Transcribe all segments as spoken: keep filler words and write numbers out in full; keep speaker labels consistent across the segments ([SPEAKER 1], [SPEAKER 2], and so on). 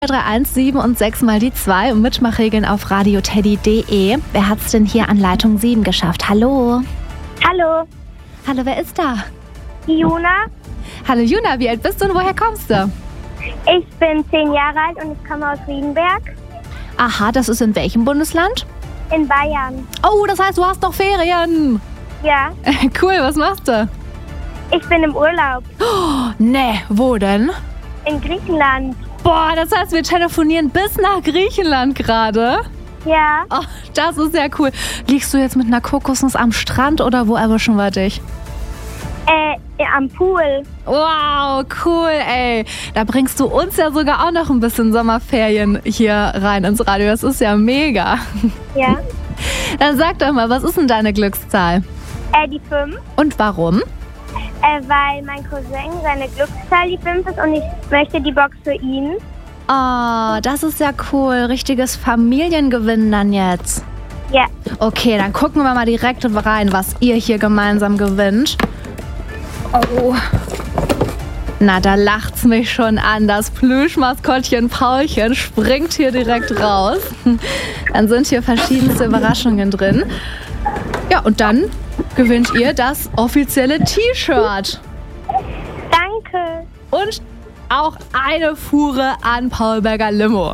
[SPEAKER 1] drei eins sieben und sechs mal die zwei und Mitmachregeln auf radioteddy punkt de. Wer hat's denn hier an Leitung sieben geschafft? Hallo?
[SPEAKER 2] Hallo,
[SPEAKER 1] Hallo, wer ist da?
[SPEAKER 2] die Juna.
[SPEAKER 1] Hallo Juna, wie alt bist du und woher kommst du?
[SPEAKER 2] Ich bin zehn Jahre alt und ich komme aus Riedenberg
[SPEAKER 1] Aha, das ist in welchem Bundesland?
[SPEAKER 2] in Bayern.
[SPEAKER 1] Oh, das heißt, du hast noch Ferien.
[SPEAKER 2] Ja,
[SPEAKER 1] Cool, was machst du?
[SPEAKER 2] ich bin im Urlaub
[SPEAKER 1] Nee, wo denn?
[SPEAKER 2] in Griechenland.
[SPEAKER 1] Boah, das heißt, wir telefonieren bis nach Griechenland gerade.
[SPEAKER 2] Ja,
[SPEAKER 1] Oh, das ist ja cool. Liegst du jetzt mit einer Kokosnuss am Strand oder wo erwischen wir dich?
[SPEAKER 2] äh, am Pool.
[SPEAKER 1] Wow, cool, ey. Da bringst du uns ja sogar auch noch ein bisschen Sommerferien hier rein ins Radio. Das ist ja mega.
[SPEAKER 2] Ja,
[SPEAKER 1] Dann sag doch mal, was ist denn deine Glückszahl?
[SPEAKER 2] äh, die fünf.
[SPEAKER 1] Und warum?
[SPEAKER 2] Äh, weil mein Cousin seine Glückszahl die fünf ist und ich möchte die Box für ihn.
[SPEAKER 1] Oh, das ist ja cool. Richtiges Familiengewinn dann jetzt.
[SPEAKER 2] Ja,
[SPEAKER 1] Okay, dann gucken wir mal direkt rein, was ihr hier gemeinsam gewinnt. Oh. Na, da lacht's mich schon an. Das Plüschmaskottchen Paulchen springt hier direkt raus. Dann sind hier verschiedenste Überraschungen drin. Ja, und dann gewinnt ihr das offizielle T-Shirt.
[SPEAKER 2] danke.
[SPEAKER 1] Und auch eine Fuhre an Paulberger Limo.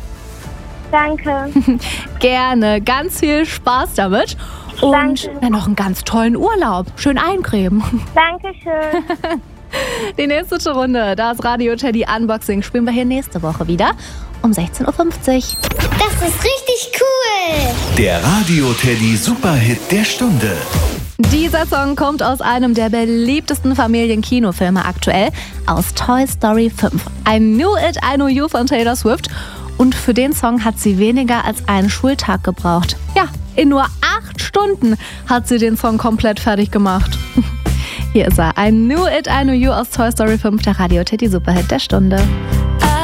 [SPEAKER 2] Danke.
[SPEAKER 1] Gerne. Ganz viel Spaß damit. Und
[SPEAKER 2] Danke.
[SPEAKER 1] ja, noch einen ganz tollen Urlaub. Schön eincremen.
[SPEAKER 2] Dankeschön.
[SPEAKER 1] Die nächste Runde, das Radio Teddy Unboxing, spielen wir hier nächste Woche wieder um sechzehn Uhr fünfzig.
[SPEAKER 3] Das ist richtig cool.
[SPEAKER 4] Der Radio Teddy Superhit der Stunde.
[SPEAKER 1] Dieser Song kommt aus einem der beliebtesten Familienkinofilme aktuell, aus Toy Story fünf. I Knew It, I Know You von Taylor Swift. Und für den Song hat sie weniger als einen Schultag gebraucht. Ja, in nur acht Stunden hat sie den Song komplett fertig gemacht. Hier ist er, I Knew It, I Know You aus Toy Story fünf, der Radio Teddy Superhit der Stunde.